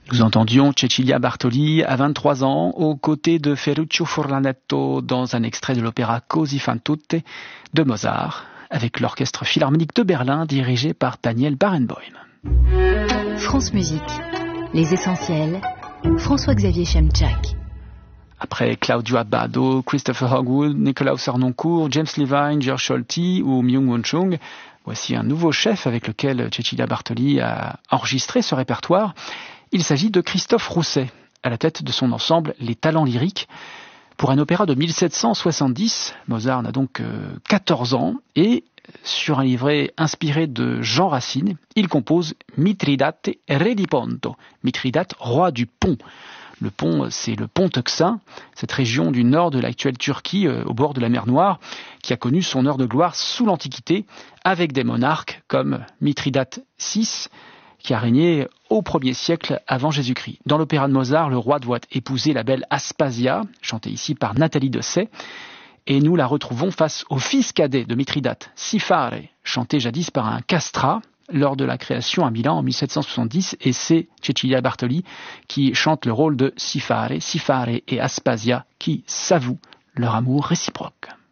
Nous entendions Cecilia Bartoli à 23 ans aux côtés de Ferruccio Furlanetto dans un extrait de l'opéra Così fan tutte de Mozart avec l'orchestre philharmonique de Berlin dirigé par Daniel Barenboim. France Musique, les essentiels, François-Xavier Chemchak. Après Claudio Abbado, Christopher Hogwood, Nikolaus Harnoncourt, James Levine, George Scholti ou Myung-Whun Chung, voici un nouveau chef avec lequel Cecilia Bartoli a enregistré ce répertoire. Il s'agit de Christophe Rousset, à la tête de son ensemble Les Talents Lyriques. Pour un opéra de 1770, Mozart n'a donc 14 ans, et sur un livret inspiré de Jean Racine, il compose Mithridate re di Ponto, Mithridate, roi du pont. Le pont, c'est le pont Euxin, cette région du nord de l'actuelle Turquie, au bord de la mer Noire, qui a connu son heure de gloire sous l'Antiquité, avec des monarques comme Mithridate VI, qui a régné au 1er siècle avant Jésus-Christ. Dans l'opéra de Mozart, le roi doit épouser la belle Aspasia, chantée ici par Nathalie Dessay, et nous la retrouvons face au fils cadet de Mithridate, Sifare, chanté jadis par un castrat lors de la création à Milan en 1770, et c'est Cecilia Bartoli qui chante le rôle de Sifare et Aspasia qui s'avouent leur amour réciproque.